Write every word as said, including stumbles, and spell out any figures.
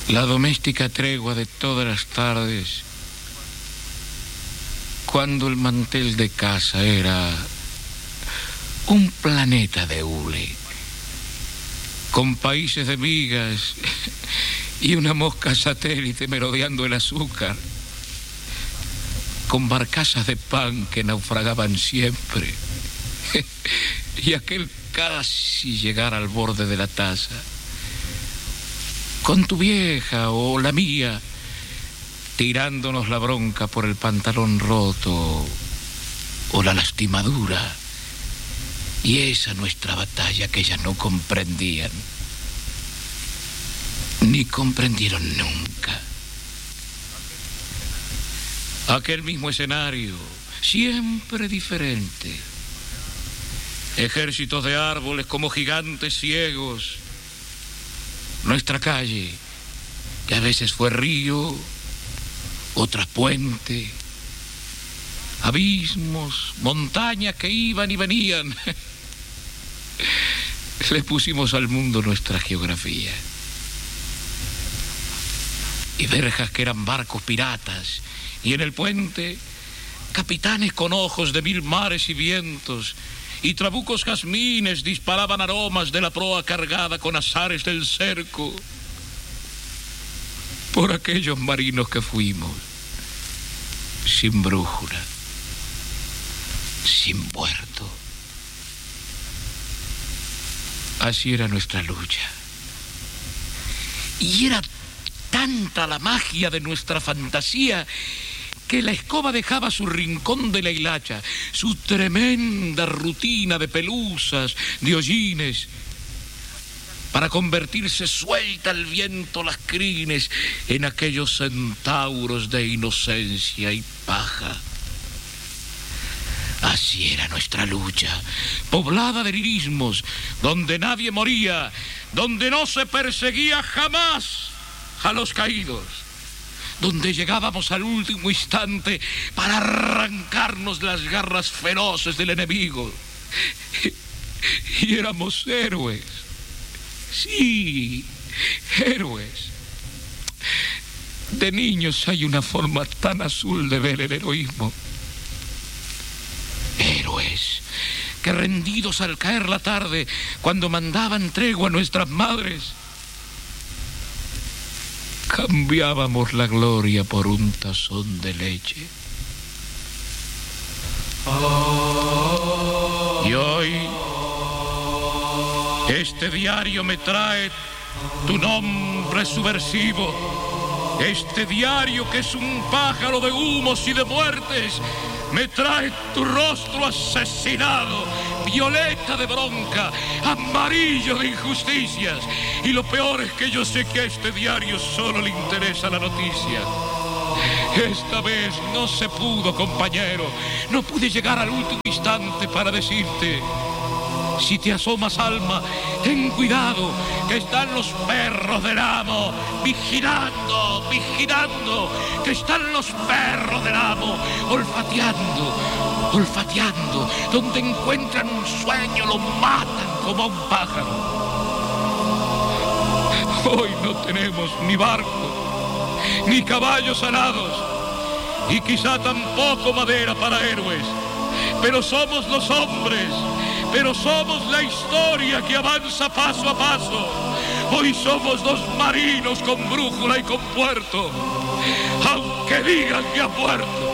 La doméstica tregua de todas las tardes, cuando el mantel de casa era un planeta de hule, con países de migas y una mosca satélite merodeando el azúcar, con barcazas de pan que naufragaban siempre, y aquel casi llegar al borde de la taza, con tu vieja o la mía, tirándonos la bronca por el pantalón roto o la lastimadura, y esa nuestra batalla que ellas no comprendían, ni comprendieron nunca. Aquel mismo escenario, siempre diferente. Ejércitos de árboles como gigantes ciegos. Nuestra calle, que a veces fue río, otras puente. Abismos, montañas que iban y venían. Le pusimos al mundo nuestra geografía. Y verjas que eran barcos piratas. Y en el puente, capitanes con ojos de mil mares y vientos, y trabucos jazmines disparaban aromas de la proa cargada con azares del cerco. Por aquellos marinos que fuimos, sin brújula, sin puerto. Así era nuestra lucha. Y era tanta la magia de nuestra fantasía que la escoba dejaba su rincón de la hilacha, su tremenda rutina de pelusas, de hollines, para convertirse suelta al viento las crines en aquellos centauros de inocencia y paja. Así era nuestra lucha, poblada de lirismos, donde nadie moría, donde no se perseguía jamás a los caídos, donde llegábamos al último instante para arrancarnos las garras feroces del enemigo. Y éramos héroes, sí, héroes. De niños hay una forma tan azul de ver el heroísmo. Héroes que, rendidos al caer la tarde, cuando mandaban tregua a nuestras madres, cambiábamos la gloria por un tazón de leche. Y hoy, este diario me trae tu nombre subversivo. Este diario, que es un pájaro de humos y de muertes, me trae tu rostro asesinado, violeta de bronca, amarillo de injusticias. Y lo peor es que yo sé que a este diario solo le interesa la noticia. Esta vez no se pudo, compañero. No pude llegar al último instante para decirte: si te asomas, alma, ten cuidado, que están los perros del amo, vigilando, vigilando, que están los perros del amo, olfateando, olfateando, donde encuentran un sueño lo matan como a un pájaro. Hoy no tenemos ni barco, ni caballos alados, y quizá tampoco madera para héroes, pero somos los hombres. Pero somos la historia que avanza paso a paso. Hoy somos dos marinos con brújula y con puerto, aunque digan que ha muerto.